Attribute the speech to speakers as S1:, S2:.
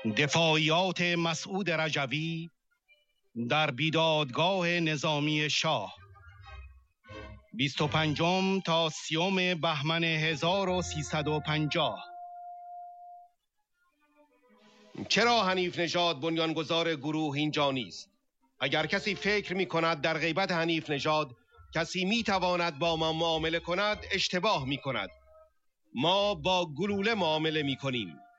S1: دفاعیات مسعود رجوی در بیدادگاه نظامی شاه 25 تا 30 بهمن 1350.
S2: چرا حنیف نژاد بنیانگذار گروه اینجا نیست؟ اگر کسی فکر می کند در غیبت حنیف نژاد کسی می تواند با ما معامله کند، اشتباه می کند. ما با گلوله معامله می کنیم.